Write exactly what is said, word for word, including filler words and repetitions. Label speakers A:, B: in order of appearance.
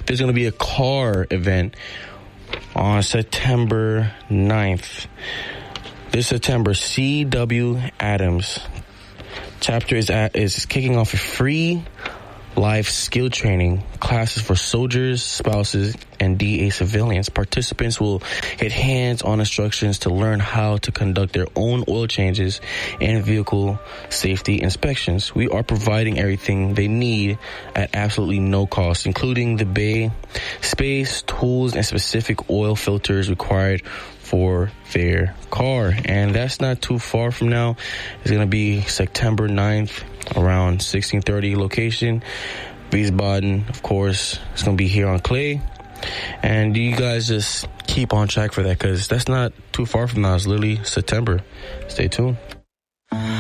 A: there's going to be a car event on September ninth. This September, C W Adams chapter is at, is kicking off a free life skill training classes for soldiers, spouses, and D A civilians. Participants will get hands-on instructions to learn how to conduct their own oil changes and vehicle safety inspections. We are providing everything they need at absolutely no cost, including the bay, space, tools, and specific oil filters required for their car. And that's not too far from now. It's going to be September ninth, around sixteen thirty location. Wiesbaden, of course. It's going to be here on Clay. And you guys just keep on track for that, because that's not too far from now. It's literally September. Stay tuned.